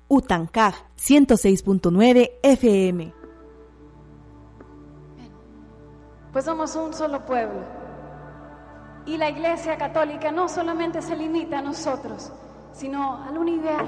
Utancaj 106.9 FM. Pues somos un solo pueblo. Y la Iglesia Católica no solamente se limita a nosotros, sino al universo.